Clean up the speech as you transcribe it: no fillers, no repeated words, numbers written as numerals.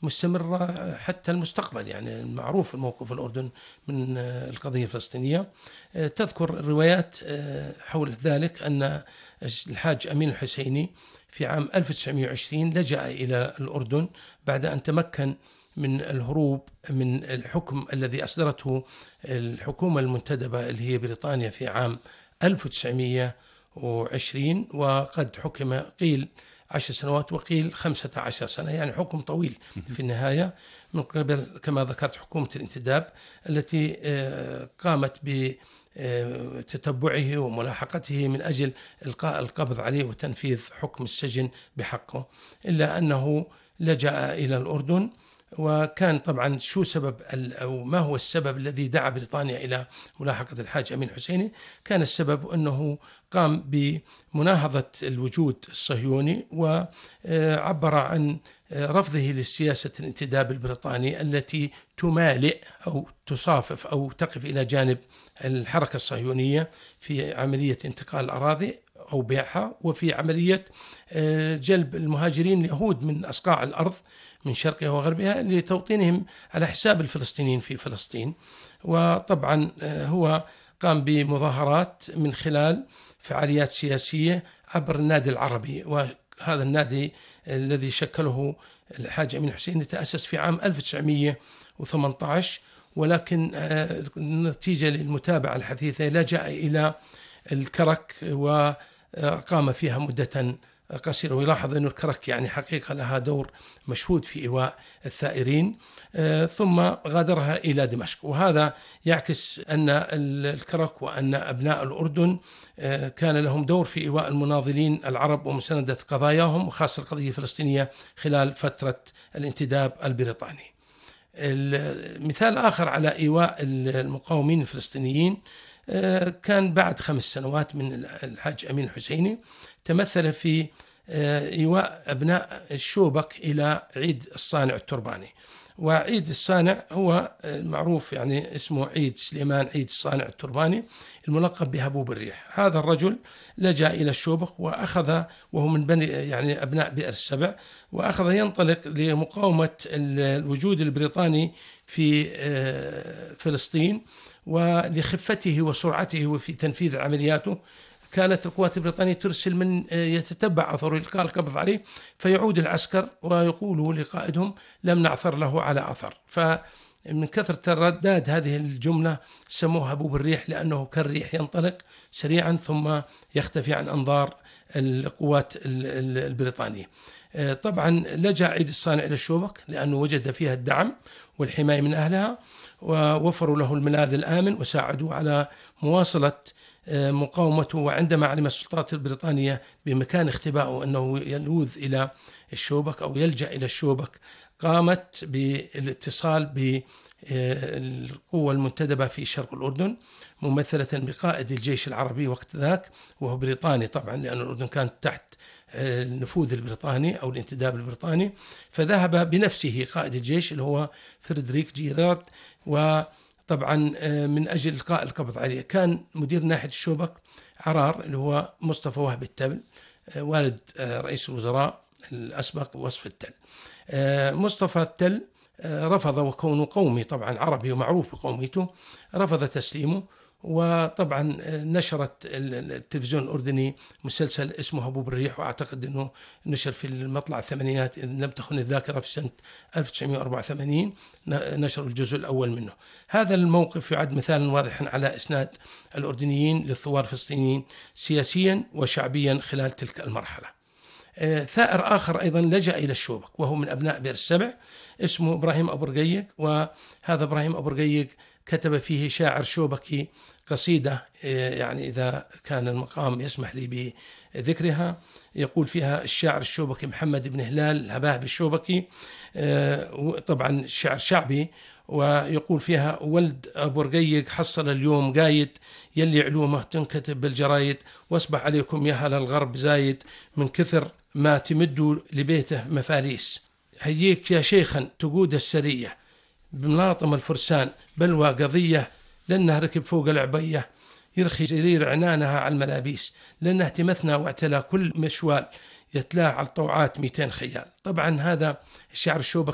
مستمرة حتى المستقبل. يعني المعروف الموقف الأردن من القضية الفلسطينية. تذكر الروايات حول ذلك أن الحاج أمين الحسيني في عام 1920 لجأ إلى الأردن بعد أن تمكن من الهروب من الحكم الذي أصدرته الحكومة المنتدبة اللي هي بريطانيا في عام 1920، وقد حكم قيل 10 سنوات وقيل 15 سنة، يعني حكم طويل في النهاية، من قبل كما ذكرت حكومة الانتداب التي قامت بتتبعه وملاحقته من أجل إلقاء القبض عليه وتنفيذ حكم السجن بحقه، إلا أنه لجأ إلى الأردن. وكان طبعا شو سبب أو ما هو السبب الذي دعا بريطانيا إلى ملاحقة الحاج أمين الحسيني؟ كان السبب أنه قام بمناهضة الوجود الصهيوني وعبر عن رفضه لسياسة الانتداب البريطاني التي تمالئ أو تصافف أو تقف إلى جانب الحركة الصهيونية في عملية انتقال الأراضي أو بيعها، وفي عملية جلب المهاجرين اليهود من أصقاع الأرض من شرقها وغربها لتوطينهم على حساب الفلسطينيين في فلسطين. وطبعا هو قام بمظاهرات من خلال فعاليات سياسية عبر النادي العربي، وهذا النادي الذي شكله الحاج أمين الحسيني تأسس في عام 1918، ولكن نتيجة للمتابعة الحثيثة لجأ إلى الكرك وقام فيها مدة قصيرة. ويلاحظ أن الكرك يعني حقيقة لها دور مشهود في إيواء الثائرين، ثم غادرها إلى دمشق. وهذا يعكس أن الكرك وأن أبناء الأردن كان لهم دور في إيواء المناضلين العرب ومساندة قضاياهم، وخاصة القضية الفلسطينية خلال فترة الانتداب البريطاني. مثال آخر على إيواء المقاومين الفلسطينيين كان بعد 5 سنوات من الحاج أمين الحسيني، تمثل في إيواء أبناء الشوبك إلى عيد الصانع الترباني. وعيد الصانع هو معروف يعني اسمه عيد سليمان عيد الصانع الترباني الملقب بهبوب الريح. هذا الرجل لجأ إلى الشوبك وأخذ، وهو من بني يعني أبناء بئر السبع، وأخذ ينطلق لمقاومة الوجود البريطاني في فلسطين. ولخفته وسرعته وفي تنفيذ عملياته كانت القوات البريطانية ترسل من يتتبع أثره إلقاء القبض عليه، فيعود العسكر ويقولوا لقائدهم لم نعثر له على أثر. فمن كثرة ترداد هذه الجملة سموه هبوب الريح، لأنه كالريح ينطلق سريعا ثم يختفي عن أنظار القوات البريطانية. طبعا لجأ عيد الصانع إلى الشوبك لأنه وجد فيها الدعم والحماية من أهلها، ووفروا له الملاذ الآمن وساعدوا على مواصلة مقاومته. وعندما علم السلطات البريطانية بمكان اختبائه أنه يلوذ إلى الشوبك أو يلجأ إلى الشوبك، قامت بالاتصال بالقوة المنتدبة في شرق الأردن ممثلة بقائد الجيش العربي وقت ذاك، وهو بريطاني طبعا لأن الأردن كانت تحت النفوذ البريطاني أو الانتداب البريطاني. فذهب بنفسه قائد الجيش اللي هو فريدريك جيرارد، وطبعا من أجل إلقاء القبض عليه. كان مدير ناحية الشوبك عرار اللي هو مصطفى وهب التل، والد رئيس الوزراء الأسبق وصف التل. مصطفى التل رفض، وكونه قومي طبعا عربي ومعروف بقوميته، رفض تسليمه. وطبعا نشرت التلفزيون الأردني مسلسل اسمه هبوب الريح، وأعتقد أنه نشر في المطلع الثمانينات إن لم تخن الذاكرة، في سنة 1984 نشر الجزء الأول منه. هذا الموقف يعد مثالا واضحا على إسناد الأردنيين للثوار الفلسطينيين سياسيا وشعبيا خلال تلك المرحلة. ثائر آخر أيضا لجأ إلى الشوبك وهو من أبناء بئر السبع، اسمه إبراهيم أبو رقيق. وهذا إبراهيم أبو رقيق كتب فيه شاعر شوبكي قصيدة، يعني إذا كان المقام يسمح لي بذكرها، يقول فيها الشاعر الشوبكي محمد بن هلال الهباه الشوبكي، طبعا شعر شعبي، ويقول فيها ولد أبو رقيق حصل اليوم قايد، يلي علومه تنكتب بالجرايد، واصبح عليكم يا أهل الغرب زايد، من كثر ما تمدوا لبيته مفاليس. حييك يا شيخا تقود السرية بملاطم الفرسان، بلوى قضية لأنه ركب فوق العبية، يرخي جرير عنانها على الملابيس، لأنه تمثنا واعتلى كل مشوال، يتلاه على الطوعات 200 خيال. طبعا هذا الشعر الشوبك